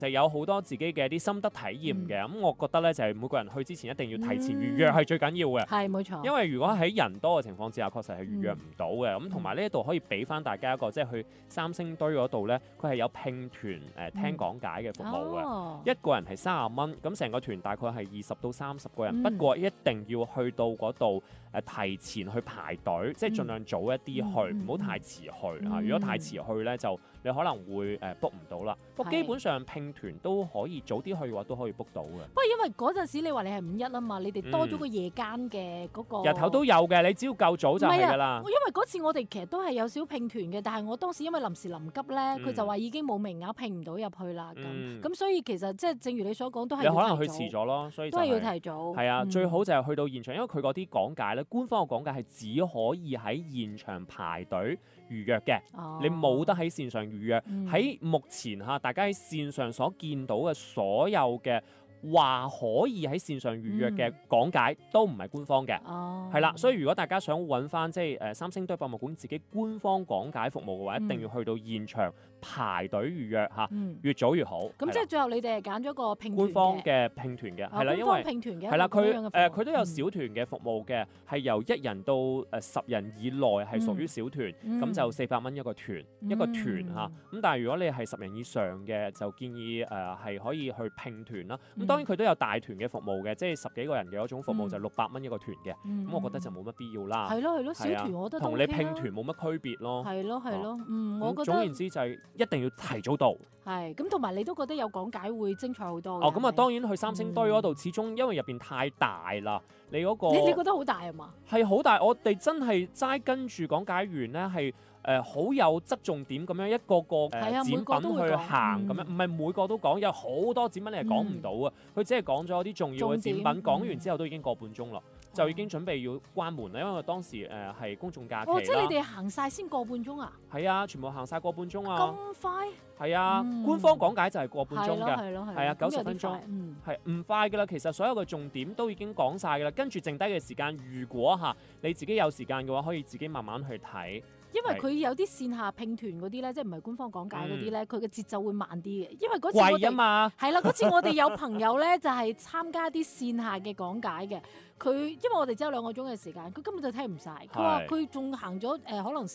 就有好多自己嘅啲心得體驗嘅。咁我覺得咧就係每個人去之前一定要提前預約係最緊要嘅。 係冇錯。 因為如果喺人多嘅情況之下，確實係預約唔到嘅。咁同埋呢一度可以俾翻大家一個，即係去三星堆嗰度咧，佢係有拼團聽講解嘅服務嘅。一個人係30蚊，咁成個團大概係20到30個人。不過一定要去到嗰度提前去排隊，即係盡量早一啲去，唔好太遲去啊！如果太遲去咧，就你可能會book 唔到啦。不過基本上拼團都可以早啲去嘅話，都可以 book 到嘅。 不過因為嗰陣時你話你係5·1啊嘛，你哋多咗個夜間嘅嗰個。 日頭都有嘅，你只要夠早就係㗎啦。 因為嗰次我哋其實都係有少拼團嘅，但係我當時因為臨時臨急咧，佢就話已經冇名額拼唔到入去啦。咁所以其實即係正如你所講，都係你可能去遲咗咯，所以都係要提早。 係啊，最好就係去到現場，因為佢嗰啲講解咧，官方嘅講解係只可以喺現場排隊預約嘅，你冇得喺線上預約。喺目前大家喺線上所見到嘅所有嘅話可以喺線上預約嘅講解都唔係官方嘅，係啦。所以如果大家想揾翻即係三星堆博物館自己官方講解服務嘅話，一定要去到現場排隊預約嚇，越早越好。 咁即係最後你哋係揀咗個拼團官方嘅拼團嘅，係啦，因為拼團嘅係啦，佢都有小團嘅服務嘅，係由1人到10人以內係屬於小團，咁就400蚊一個團嚇。咁但係如果你係10人以上嘅，就建議係可以去拼團啦。咁當然佢都有大團嘅服務嘅，即係10幾個人嘅嗰種服務就600蚊一個團嘅。咁我覺得就冇乜必要啦。 係咯，小團我覺得同你拼團冇乜區別咯。 係咯，我覺得總言之就係一定要提早到。 係咁，同埋你都覺得有講解會精彩好多。 咁啊當然去三星堆嗰度，始終因為入邊太大啦，你嗰個你覺得好大係嘛？ 係好大，我哋真係齋跟住講解員咧係。好有側重點咁樣一個個展品去行咁樣，唔係每個都講，有好多展品你係講唔到啊！佢只係講咗啲重要嘅展品，講完之後都已經個半鐘啦，就已經準備要關門啦，因為當時係公眾假期啦。 即係你哋行晒先個半鐘啊？ 係啊，全部行晒個半鐘啊！ 咁快？ 係啊，官方講解就係個半鐘嘅， 係啊，90分鐘，係唔快㗎啦。其實所有嘅重點都已經講晒㗎啦，跟住剩低嘅時間，如果你自己有時間嘅話，可以自己慢慢去睇。 因為佢有啲線下拼團嗰啲咧，即係唔係官方講解嗰啲咧，佢嘅節奏會慢啲嘅。因為嗰次貴啊嘛， 係啦，嗰次我哋有朋友咧就係參加啲線下嘅講解嘅。佢因為我哋只有2個鐘嘅時間，佢根本就聽唔晒。佢話佢仲行咗可能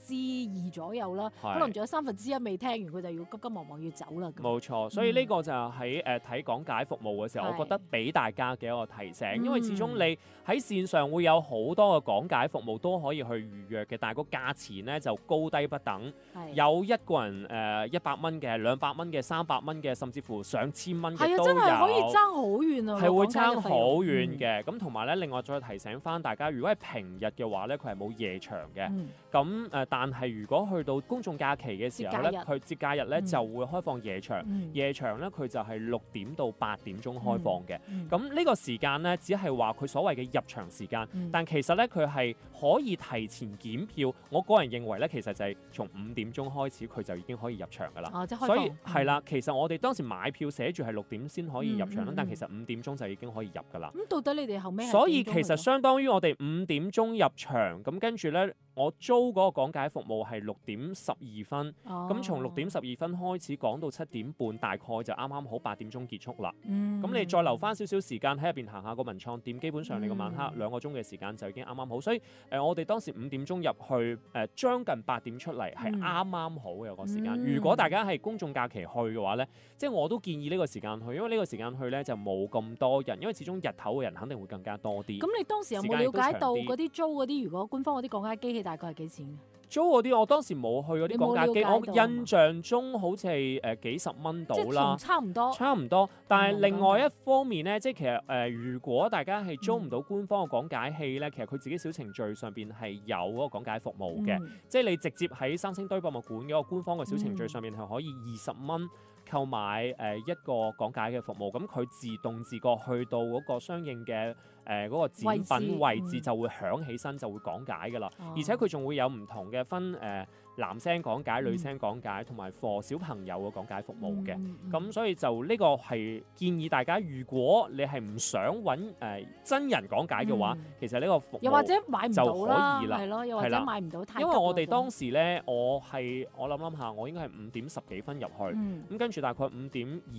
2/3左右啦，可能仲有1/3未聽完，佢就要急急忙忙要走啦。 冇錯，所以呢個就喺睇講解服務嘅時候，我覺得俾大家嘅一個提醒，因為始終你喺線上會有好多嘅講解服務都可以去預約嘅，但係個價錢咧就高低不等，有一個人100蚊嘅、200蚊嘅、300蚊嘅，甚至乎上千蚊嘅都有。係啊，真係可以爭好遠啊！ 係會爭好遠嘅。咁同埋咧，另外再提醒翻大家，如果係平日嘅話咧，佢係冇夜場嘅。咁但係如果去到公眾假期嘅時候咧，佢節假日咧就會開放夜場。夜場咧佢就係6點到8點鐘開放嘅。咁呢個時間咧，只係話佢所謂嘅入場時間，但其實咧佢係可以提前檢票。我個人認為咧，其實就係從5點鐘開始，佢就已經可以入場㗎啦。所以係啦，其實我哋當時買票寫住係6點先可以入場啦，但其實5點鐘就已經可以入㗎啦。 咁到底你哋後尾？ 所以其實相當於我哋5點鐘入場，咁跟住咧，我租嗰個講解服務係6點12分，咁從6點12分開始講到7點半，大概就啱啱好8點鐘結束啦。咁你再留翻少少時間喺入邊行下個文創店，基本上你個晚黑2個鐘嘅時間就已經啱啱好。所以我哋當時5點鐘入去，將近8點出嚟，係啱啱好嘅個時間。如果大家係公眾假期去嘅話咧，即係我都建議呢個時間去，因為呢個時間去咧就冇咁多人，因為始終日頭嘅人肯定會更加多啲。 咁你當時有冇了解到嗰啲租嗰啲，如果官方嗰啲講解機器大概係幾錢？ 租嗰啲我當時冇去嗰啲講解機，我印象中好似係幾十蚊到啦， 差唔多。 但係另外一方面咧，即係其實如果大家係租唔到官方嘅講解器咧，其實佢自己小程序上邊係有嗰個講解服務嘅，即係你直接喺三星堆博物館嗰個官方嘅小程序上面係可以20蚊購買一個講解嘅服務，咁佢自動自覺去到嗰個相應嘅嗰個展品位置就會響起身，就會講解㗎啦。而且佢仲會有唔同嘅分男聲講解、女聲講解同埋 for 小朋友嘅講解服務嘅。咁所以就呢個係建議大家，如果你係唔想揾真人講解嘅話，其實呢個服務又或者買唔到啦， 係咯， 又或者買唔到太急。 因為我哋當時咧，我諗下，我應該係5點10幾分入去，咁跟住大概5點